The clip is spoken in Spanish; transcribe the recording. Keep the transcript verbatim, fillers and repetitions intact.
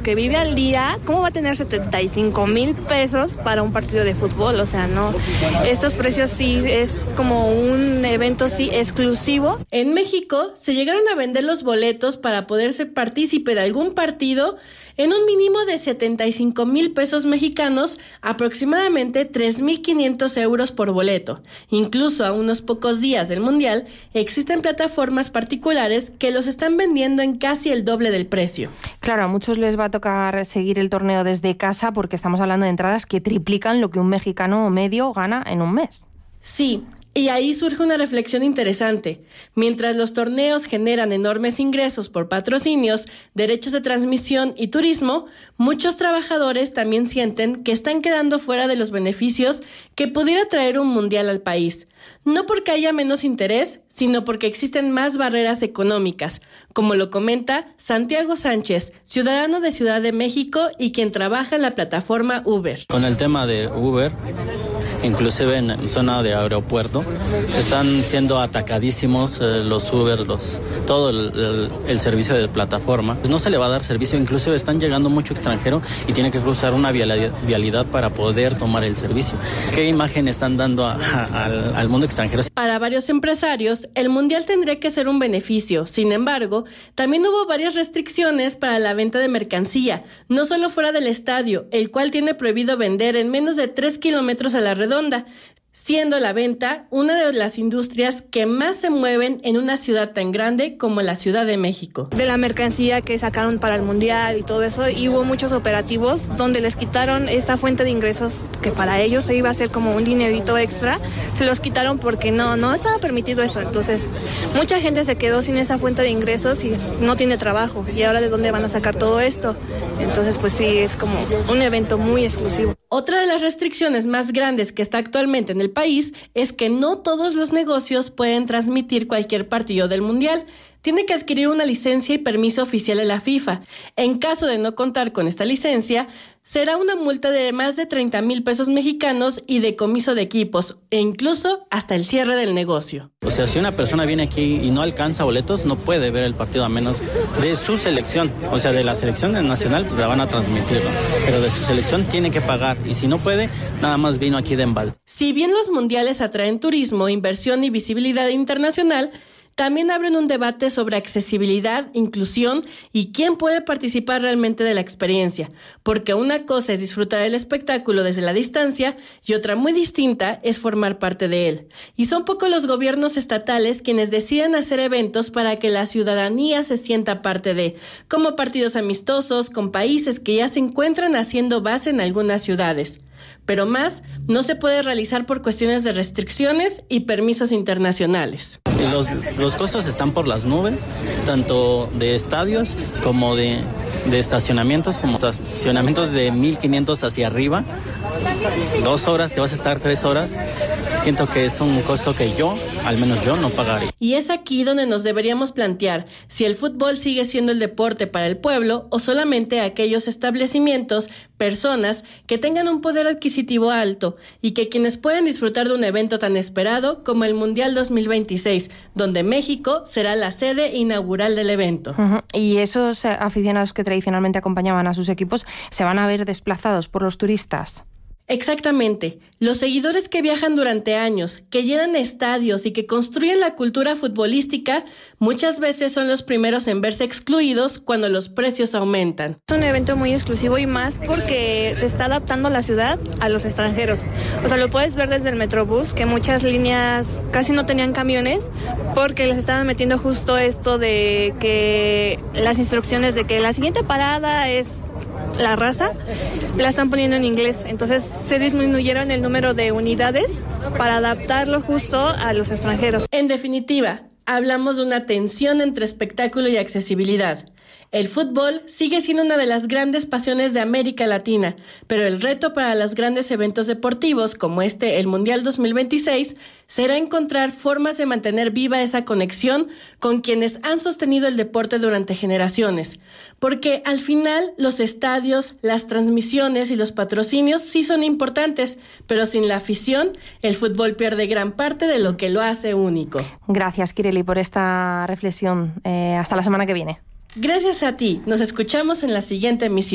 que vive al día, ¿cómo va a tener setenta y cinco mil pesos para un partido de fútbol? O sea, no, estos precios sí es como un evento sí exclusivo. En México se llegaron a vender los boletos para poder ser partícipe de algún partido en un mínimo de setenta y cinco mil pesos mexicanos, aproximadamente tres mil quinientos euros por boleto. Incluso a unos pocos días del Mundial, existen plataformas particulares que los están vendiendo en casi el doble del precio. Claro, a muchos les va a tocar seguir el torneo desde casa porque estamos hablando de entradas que triplican lo que un mexicano medio gana en un mes. Sí. Y ahí surge una reflexión interesante. Mientras los torneos generan enormes ingresos por patrocinios, derechos de transmisión y turismo, muchos trabajadores también sienten que están quedando fuera de los beneficios que pudiera traer un mundial al país. No porque haya menos interés, sino porque existen más barreras económicas, como lo comenta Santiago Sánchez, ciudadano de Ciudad de México y quien trabaja en la plataforma Uber. Con el tema de Uber, inclusive en zona de aeropuerto, están siendo atacadísimos eh, los Uber, los, todo el, el, el servicio de plataforma. No se le va a dar servicio, inclusive están llegando mucho extranjero y tiene que cruzar una vialidad, vialidad para poder tomar el servicio. ¿Qué imagen están dando a, a, al, al mundo extranjero? Para varios empresarios, el mundial tendría que ser un beneficio. Sin embargo, también hubo varias restricciones para la venta de mercancía, no solo fuera del estadio, el cual tiene prohibido vender en menos de tres kilómetros a la redonda, siendo la venta una de las industrias que más se mueven en una ciudad tan grande como la Ciudad de México. De la mercancía que sacaron para el Mundial y todo eso, y hubo muchos operativos donde les quitaron esta fuente de ingresos que para ellos se iba a hacer como un dinerito extra, se los quitaron porque no, no estaba permitido eso. Entonces, mucha gente se quedó sin esa fuente de ingresos y no tiene trabajo. ¿Y ahora de dónde van a sacar todo esto? Entonces, pues sí, es como un evento muy exclusivo. Otra de las restricciones más grandes que está actualmente en el país es que no todos los negocios pueden transmitir cualquier partido del Mundial. Tiene que adquirir una licencia y permiso oficial de la FIFA. En caso de no contar con esta licencia, será una multa de más de treinta mil pesos mexicanos y decomiso de equipos, e incluso hasta el cierre del negocio. O sea, si una persona viene aquí y no alcanza boletos, no puede ver el partido a menos de su selección. O sea, de la selección nacional pues la van a transmitir, ¿no? Pero de su selección tiene que pagar. Y si no puede, nada más vino aquí de embalde. Si bien los mundiales atraen turismo, inversión y visibilidad internacional, también abren un debate sobre accesibilidad, inclusión y quién puede participar realmente de la experiencia, porque una cosa es disfrutar el espectáculo desde la distancia y otra muy distinta es formar parte de él. Y son pocos los gobiernos estatales quienes deciden hacer eventos para que la ciudadanía se sienta parte de, como partidos amistosos con países que ya se encuentran haciendo base en algunas ciudades. Pero más no se puede realizar por cuestiones de restricciones y permisos internacionales. Los, los costos están por las nubes, tanto de estadios como de, de estacionamientos, como estacionamientos de mil quinientos hacia arriba. Dos horas, que vas a estar tres horas. Siento que es un costo que yo, al menos yo, no pagaría. Y es aquí donde nos deberíamos plantear si el fútbol sigue siendo el deporte para el pueblo o solamente aquellos establecimientos, personas que tengan un poder adquisitivo alto y que quienes pueden disfrutar de un evento tan esperado como el Mundial dos mil veintiséis, donde México será la sede inaugural del evento. Uh-huh. Y esos aficionados que tradicionalmente acompañaban a sus equipos se van a ver desplazados por los turistas. Exactamente. Los seguidores que viajan durante años, que llenan estadios y que construyen la cultura futbolística, muchas veces son los primeros en verse excluidos cuando los precios aumentan. Es un evento muy exclusivo y más porque se está adaptando la ciudad a los extranjeros. O sea, lo puedes ver desde el Metrobús, que muchas líneas casi no tenían camiones porque les estaban metiendo justo esto de que las instrucciones de que la siguiente parada es La Raza, la están poniendo en inglés. Entonces se disminuyeron el número de unidades para adaptarlo justo a los extranjeros. En definitiva, hablamos de una tensión entre espectáculo y accesibilidad. El fútbol sigue siendo una de las grandes pasiones de América Latina, pero el reto para los grandes eventos deportivos como este, el Mundial dos mil veintiséis, será encontrar formas de mantener viva esa conexión con quienes han sostenido el deporte durante generaciones, porque al final los estadios, las transmisiones y los patrocinios sí son importantes, pero sin la afición, el fútbol pierde gran parte de lo que lo hace único. Gracias, Kireli, por esta reflexión. Eh, hasta la semana que viene. Gracias a ti. Nos escuchamos en la siguiente emisión.